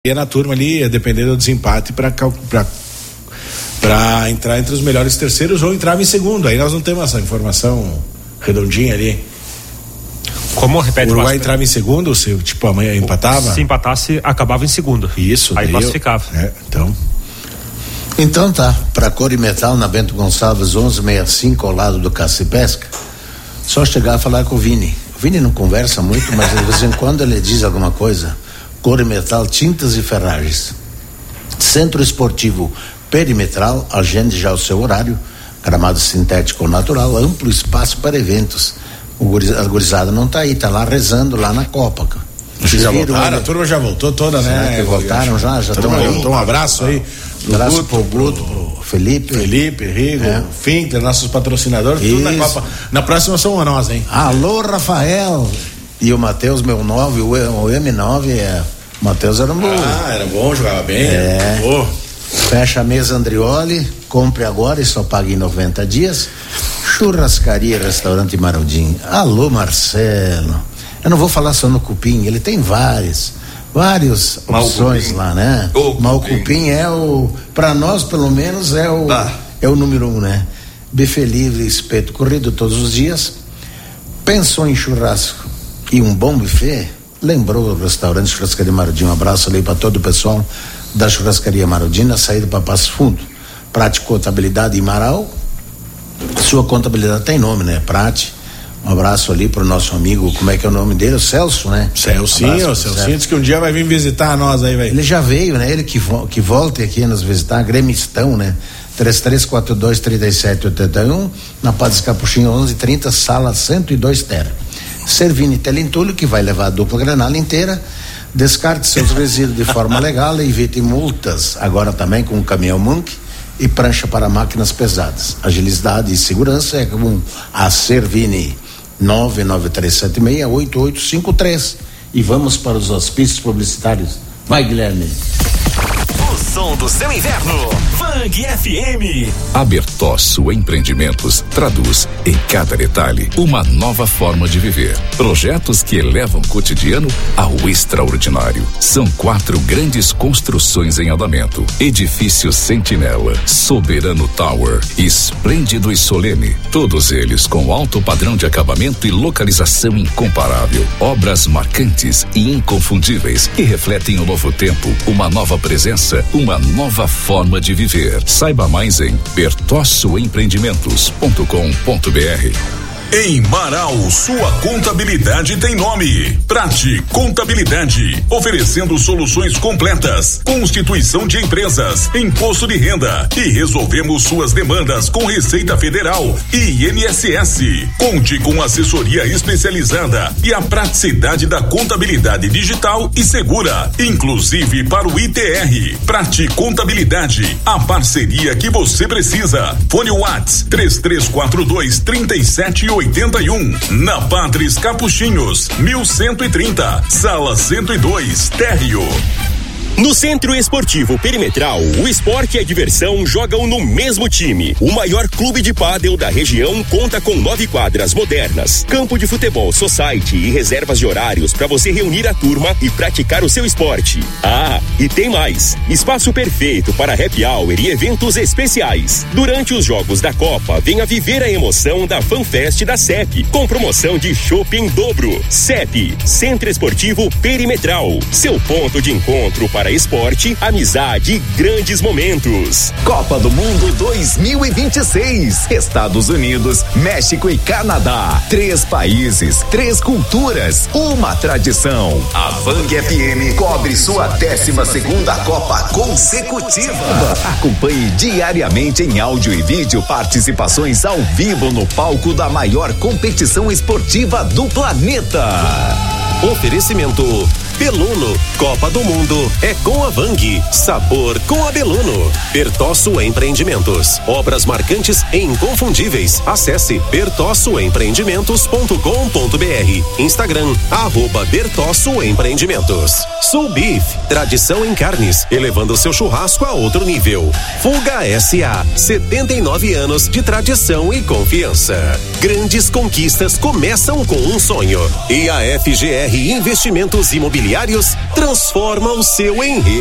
ia na turma ali, dependendo do desempate, para entrar entre os melhores terceiros ou entrava em segundo. Aí nós não temos essa informação redondinha ali. Como repete? O Uruguai entrava em segundo, se tipo amanhã empatava? Se empatasse, acabava em segundo. Isso. Aí classificava. Então tá, para Cor e Metal na Bento Gonçalves 1165 ao lado do Caça e Pesca, só chegar a falar com o Vini. O Vini não conversa muito, mas de vez em quando ele diz alguma coisa. Cor e Metal, tintas e ferragens. Centro Esportivo Perimetral, agende já o seu horário, gramado sintético natural, amplo espaço para eventos. A gurizada não tá aí, tá lá rezando lá na Copa. Já voltaram, a turma já voltou toda, né? Que voltaram já estão aí. Então um abraço aí. Um abraço pro Guto, pro Felipe, Rigo, Finkler, nossos patrocinadores, tudo na Copa. Na próxima somos nós, hein? Alô, Rafael. E o Matheus, meu 9, o M9, o Matheus era bom. Era bom, jogava bem. Fecha a mesa Andrioli, compre agora e só pague em 90 dias. Churrascaria Restaurante Marudinho. Alô, Marcelo. Eu não vou falar só no Cupim, ele tem várias opções lá, né? Mas o Cupim é pra nós pelo menos é o número 1, né? Buffet livre, espeto corrido todos os dias. Pensou em churrasco e um bom buffet? Lembrou o restaurante Churrascaria Marudinho. Um abraço ali para todo o pessoal da Churrascaria Marudinho, na saída para Passo Fundo. Prática Contabilidade em Marau. Sua contabilidade tem nome, né? Prate. Um abraço ali pro nosso amigo, como é que é o nome dele? O Celso, né? Celcinho disse que um dia vai vir visitar nós aí, velho. Ele já veio, né? Ele que volte aqui nos visitar, gremistão, né? 3342-3781, na Padre Capuchinho 1130, sala 102 Terra. Servini Telentulho, que vai levar a dupla Grenal inteira. Descarte seus resíduos de forma legal e evite multas, agora também com o caminhão Munk e prancha para máquinas pesadas. Agilidade e segurança é com a Servini. 99376-8853. E vamos para os auspícios publicitários. Vai, Guilherme. O som do seu inverno. Fang FM. A Bertossu Empreendimentos traduz em cada detalhe uma nova forma de viver. Projetos que elevam o cotidiano ao extraordinário. São 4 grandes construções em andamento: Edifício Sentinela, Soberano Tower, Esplêndido e Solene. Todos eles com alto padrão de acabamento e localização incomparável. Obras marcantes e inconfundíveis que refletem o novo tempo, uma nova presença, uma nova forma de viver. Saiba mais em bertossuempreendimentos.com.br. Em Marau, sua contabilidade tem nome. Prate Contabilidade, oferecendo soluções completas, constituição de empresas, imposto de renda e resolvemos suas demandas com Receita Federal e INSS. Conte com assessoria especializada e a praticidade da contabilidade digital e segura, inclusive para o ITR. Prate Contabilidade, a parceria que você precisa. Fone Whats 3342-3781, na Padres Capuchinhos 1130, sala 102, térreo. No Centro Esportivo Perimetral, o esporte e a diversão jogam no mesmo time. O maior clube de pádel da região conta com 9 quadras modernas, campo de futebol society e reservas de horários para você reunir a turma e praticar o seu esporte. Ah, e tem mais: espaço perfeito para happy hour e eventos especiais. Durante os jogos da Copa, venha viver a emoção da FanFest da CEP, com promoção de chopp em dobro. CEP, Centro Esportivo Perimetral, seu ponto de encontro para esporte, amizade e grandes momentos. Copa do Mundo 2026. Estados Unidos, México e Canadá. 3 países, 3 culturas, uma tradição. A Fang FM cobre sua 12ª Copa consecutiva. Acompanhe diariamente em áudio e vídeo participações ao vivo no palco da maior competição esportiva do planeta. Oferecimento Beluno, Copa do Mundo é com a Vang, sabor com a Beluno. Bertossu Empreendimentos, obras marcantes e inconfundíveis. Acesse bertossuempreendimentos.com.br. Instagram, @Bertossu Empreendimentos. Soul Beef, tradição em carnes, elevando seu churrasco a outro nível. Fuga SA, 79 anos de tradição e confiança. Grandes conquistas começam com um sonho. E a FGR Investimentos Imobiliários Imobiliários transforma o seu enredo.